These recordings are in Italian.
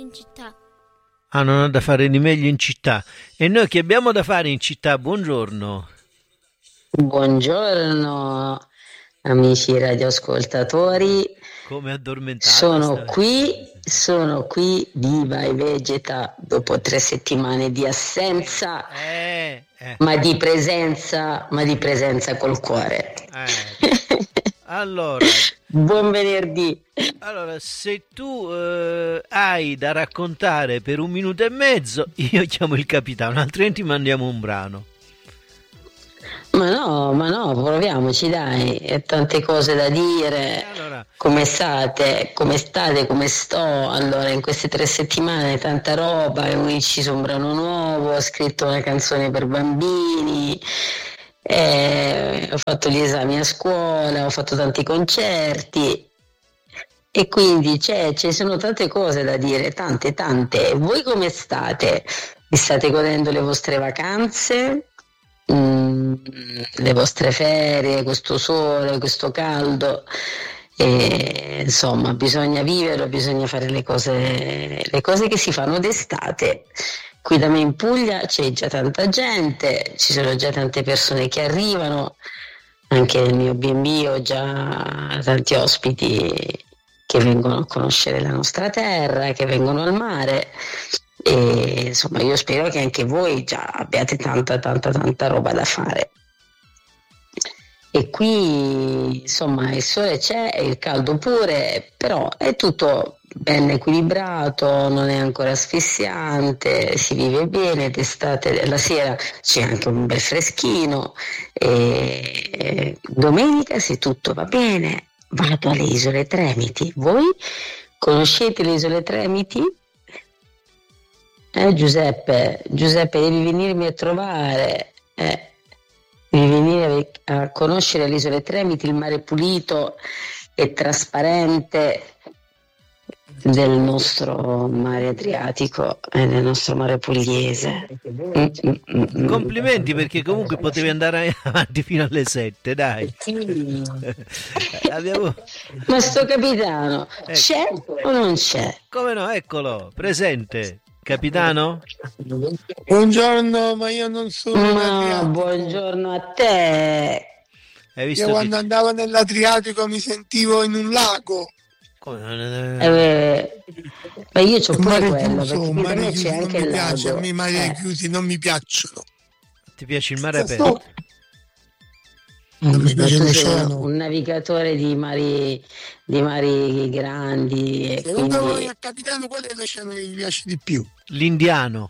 in città. Ah, non ho da fare di meglio in città. E noi che abbiamo da fare in città? Buongiorno. Buongiorno amici radioascoltatori, Come addormentata sono qui viva e vegeta dopo 3 settimane di assenza, ma di presenza col cuore. Allora, buon venerdì. Allora, se tu hai da raccontare per 1 minuto e mezzo, io chiamo il capitano, altrimenti mandiamo un brano. Ma no, proviamoci dai, è tante cose da dire. Allora, come state, come sto? Allora, in queste 3 settimane tanta roba, ci sono un brano nuovo, ho scritto una canzone per bambini, ho fatto gli esami a scuola, ho fatto tanti concerti e quindi ci sono tante cose da dire, tante. Voi come state? Vi state godendo le vostre vacanze? Le vostre ferie, questo sole, questo caldo, insomma bisogna viverlo, bisogna fare le cose che si fanno d'estate. Qui da me in Puglia c'è già tanta gente, ci sono già tante persone che arrivano, anche nel mio B&B ho già tanti ospiti che vengono a conoscere la nostra terra, che vengono al mare. E insomma io spero che anche voi già abbiate tanta roba da fare. E qui insomma il sole c'è e il caldo pure, però è tutto ben equilibrato, non è ancora asfissiante, si vive bene, d'estate la sera c'è anche un bel freschino e domenica, se tutto va bene, vado alle Isole Tremiti. Voi conoscete le Isole Tremiti? Giuseppe, devi venirmi a trovare, devi venire a conoscere le Isole Tremiti, il mare pulito e trasparente del nostro mare Adriatico e del nostro mare pugliese. Complimenti, perché comunque potevi andare avanti fino alle 7, dai. Ma sto capitano, c'è o non c'è? Come no, eccolo, presente. Capitano? Buongiorno, ma io non sono in Adriatico. Buongiorno a te. Hai visto io quando andavo nell'Adriatico mi sentivo in un lago. Ma io c'ho pure quello, perché da me c'è anche il lago. A me i mari chiusi non mi piacciono. Ti piace il mare aperto? Non mi piace l'oceano. Un navigatore di mari grandi. E secondo quindi... voi, capitano, qual è l'oceano che vi piace di più? L'Indiano.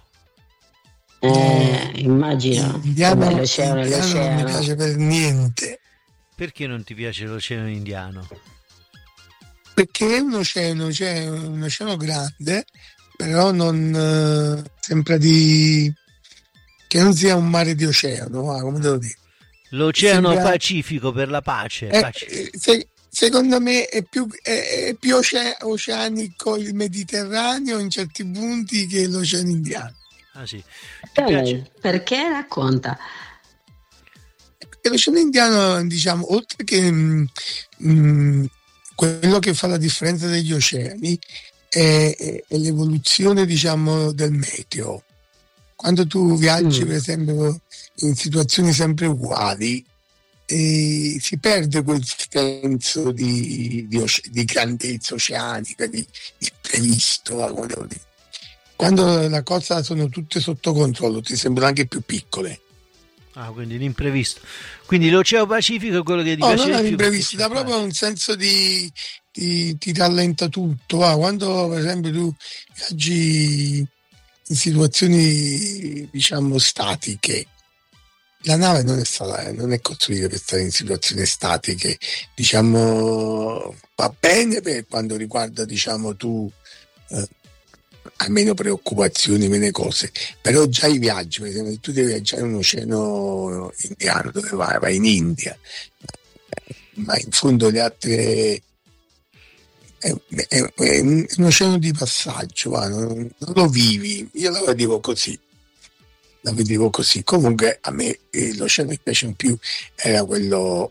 Immagino. L'oceano non mi piace per niente. Perché non ti piace l'oceano indiano? Perché è un oceano, cioè un oceano grande, però non sembra che non sia un mare di oceano, come devo dire. L'oceano Pacifico per la pace. Secondo me è più oceanico il Mediterraneo in certi punti che l'oceano indiano. Ah sì. Perché? Racconta. Perché l'oceano indiano, diciamo, oltre che quello che fa la differenza degli oceani è l'evoluzione, diciamo, del meteo. Quando tu viaggi, per esempio, in situazioni sempre uguali, si perde quel senso di grandezza oceanica, di imprevisto. Quando le cose sono tutte sotto controllo, ti sembrano anche più piccole. Ah, quindi l'imprevisto. Quindi l'Oceano Pacifico è quello che ti piace non è più. l'imprevisto, dà proprio un senso ti rallenta tutto. Quando per esempio tu viaggi in situazioni, diciamo, statiche, la nave non è costruita per stare in situazioni statiche, diciamo, va bene per quando riguarda, diciamo, tu hai meno preoccupazioni, meno cose, però già i viaggi, per esempio, tu devi viaggiare in un oceano indiano, dove vai in India, ma in fondo le altre è un oceano di passaggio, non lo vivi. Io la vedevo così. Comunque a me l'oceano che piace in più era quello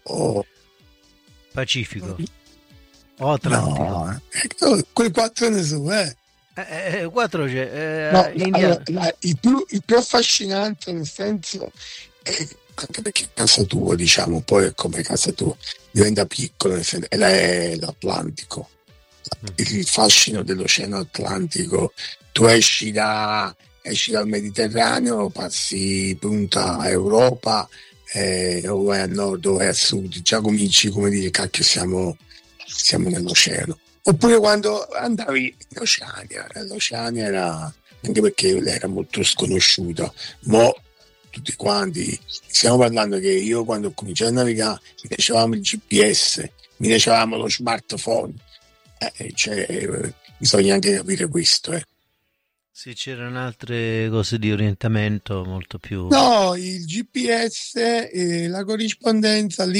Pacifico o Atlantico. No, quei 4 ne so, 4 c'è, No, Indiana. allora, il più affascinante nel senso, anche perché casa tua, diciamo, poi è come casa tua, diventa piccolo, nel senso, è l'Atlantico. Il fascino dell'Oceano Atlantico, tu esci dal Mediterraneo, passi punta Europa, o vai a nord o vai a sud, già cominci come dire, cacchio, siamo nell'oceano. Oppure quando andavi in Oceania, l'Oceania era, anche perché era molto sconosciuta, mo tutti quanti, stiamo parlando che io quando ho cominciato a navigare mi piacevamo il GPS, mi piacevamo lo smartphone, bisogna anche capire questo. Sì, c'erano altre cose di orientamento molto più... No, il GPS, la corrispondenza,